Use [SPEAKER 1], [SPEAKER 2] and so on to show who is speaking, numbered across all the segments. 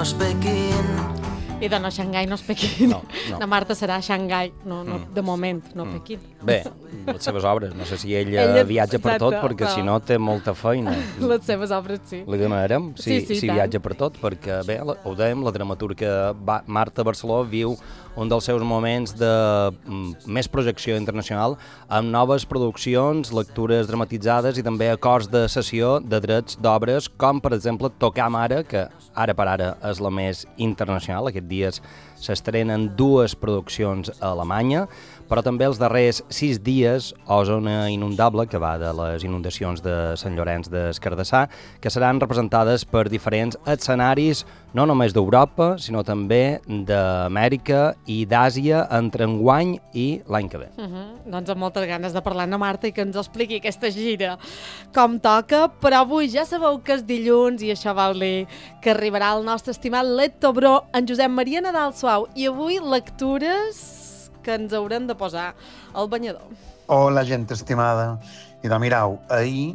[SPEAKER 1] es Pequín.
[SPEAKER 2] I de no Xangai no és Pequín.
[SPEAKER 3] No.
[SPEAKER 2] La Marta serà Xangai, no, de moment, no Pequín.
[SPEAKER 3] Bé, les seves obres. No sé si ella viatja per
[SPEAKER 2] exacte,
[SPEAKER 3] tot, perquè si no té molta feina.
[SPEAKER 2] Les seves obres, sí.
[SPEAKER 3] Li donarem si
[SPEAKER 2] tant.
[SPEAKER 3] viatja per tot, perquè, bé, ho dèiem, la dramaturga Marta Barceló viu un dels seus moments de més projecció internacional amb noves produccions, lectures dramatitzades i també acords de cessió de drets d'obres, com, per exemple, Tocar Mare, que ara per ara és la més internacional. Aquests dies s'estrenen 2 produccions a Alemanya, però també els darrers 6 dies, o Zona Inundable, que va de les inundacions de Sant Llorenç d'Escardassar, que seran representades per diferents escenaris, no només d'Europa, sinó també d'Amèrica i d'Àsia entre enguany i l'any que ve.
[SPEAKER 2] Doncs amb moltes ganes de parlar amb Marta i que ens expliqui aquesta gira com toca, però avui ja sabeu que és dilluns i això vol dir que arribarà el nostre estimat lectobró, en Josep Maria Nadal Suau, i avui lectures que ens haurem de posar al banyador.
[SPEAKER 4] Hola, gent estimada. I doncs mireu, ahir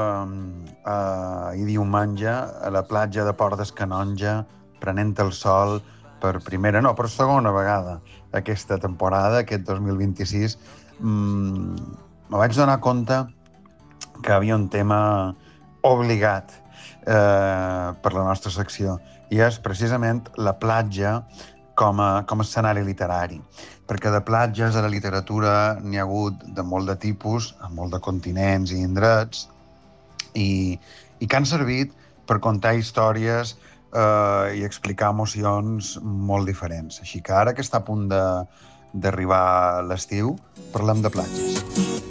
[SPEAKER 4] diumenge, a la platja de Port d'Escanonja, prenent el sol per segona vegada aquesta temporada, aquest 2026, me vaig donar compte que havia un tema obligat per la nostra secció, i és precisament la platja com a escenari literari. Perquè de platges a la literatura n'hi ha hagut de molt de tipus, a molt de continents i indrets, i que han servit per contar històries i explicar emocions molt diferents. Així que ara que està a punt d'arribar l'estiu, parlem de platges.